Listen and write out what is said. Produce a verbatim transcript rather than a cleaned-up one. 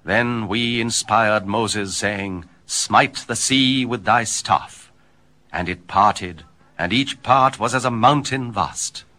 Then we inspired Moses, saying, Smite the sea with thy staff. And it parted, and each part was as a mountain vast.